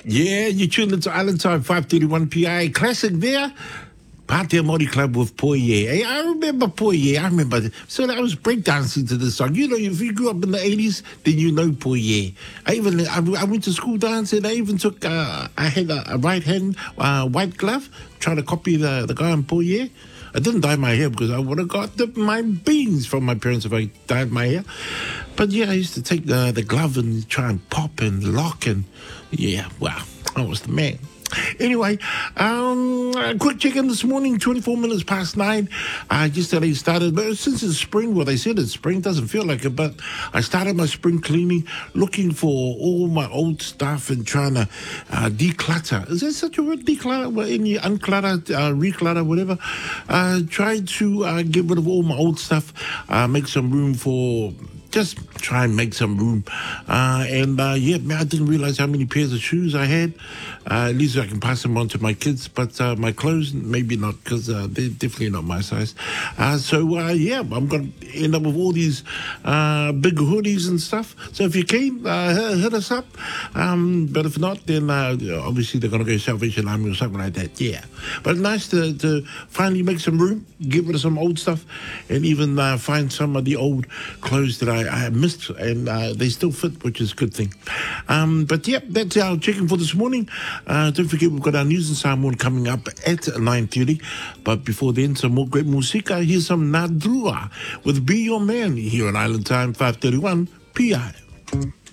Yeah, you tuned into Island Time 531 PI. Classic there. Pātea Māori Club with Poye. Hey, I remember Poye. I remember. So I was breakdancing to this song. You know, if you grew up in the 80s, then you know Poye. I went to school dancing. I even took, I had a right hand white glove, trying to copy the guy on Poye. I didn't dye my hair because I would have got my beans from my parents if I dyed my hair. But yeah, I used to take the glove and try and pop and lock and yeah, wow, I was the man. Anyway, a quick check-in this morning, 24 minutes past 9. Yesterday started, but since it's spring, well, they said it's spring, doesn't feel like it, but I started my spring cleaning, looking for all my old stuff and trying to declutter. Is there such a word, declutter? Well, any unclutter, reclutter, whatever. Try to get rid of all my old stuff, make some room for... Just try and make some room. Yeah, I didn't realize how many pairs of shoes I had. At least I can pass them on to my kids. But my clothes, maybe not, because they're definitely not my size. Yeah, I'm going to end up with all these big hoodies and stuff. So if you can, hit us up. But if not, then obviously they're going to go Salvation Army or something like that. Yeah. But nice to finally make some room, get rid of some old stuff, and even find some of the old clothes that I missed, and they still fit, which is a good thing. But yeah, that's our check-in for this morning. Don't forget, we've got our news and Samoan coming up at 9:30. But before then, some more great musica. Here's some Nadrua with Be Your Man here on Island Time 531 PI.